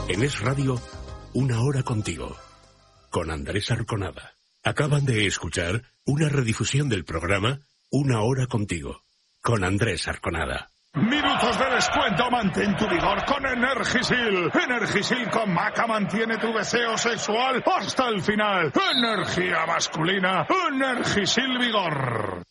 En Es Radio, Una Hora Contigo, con Andrés Arconada. Acaban de escuchar una redifusión del programa Una Hora Contigo, con Andrés Arconada. Minutos de descuento, mantén tu vigor con Energisil. Energisil con maca mantiene tu deseo sexual hasta el final. Energía masculina, Energisil Vigor.